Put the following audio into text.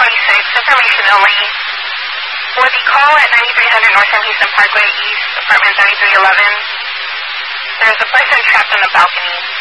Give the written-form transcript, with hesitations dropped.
Information only. For the call at 9300 North San Houston Parkway East, apartment 3311, there's a person trapped on the balcony.